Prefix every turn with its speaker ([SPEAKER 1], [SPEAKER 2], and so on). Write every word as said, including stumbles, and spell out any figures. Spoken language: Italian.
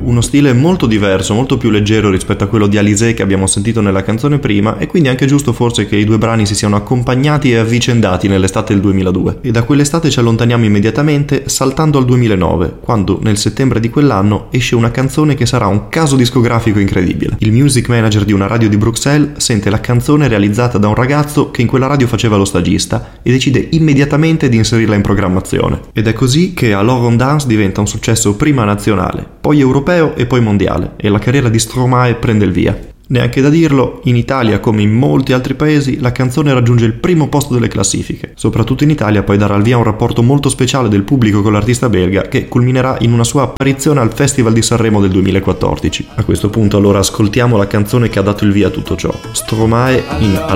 [SPEAKER 1] uno stile molto diverso, molto più leggero rispetto a quello di Alizée che abbiamo sentito nella canzone prima, e quindi è anche giusto forse che i due brani si siano accompagnati e avvicendati nell'estate del duemiladue. E da quell'estate ci allontaniamo immediatamente saltando al duemilanove, quando nel settembre di quell'anno esce una canzone che sarà un caso discografico incredibile. Il music manager di una radio di Bruxelles sente la canzone realizzata da un ragazzo che in quella radio faceva lo stagista e decide immediatamente di inserirla in programmazione. Ed è così che Alors on danse diventa un successo prima nazionale, poi europeo e poi mondiale, e la carriera di Stromae prende il via. Neanche da dirlo, in Italia come in molti altri paesi la canzone raggiunge il primo posto delle classifiche. Soprattutto in Italia poi darà al via un rapporto molto speciale del pubblico con l'artista belga, che culminerà in una sua apparizione al Festival di Sanremo del duemilaquattordici. A questo punto allora ascoltiamo la canzone che ha dato il via a tutto ciò, Stromae in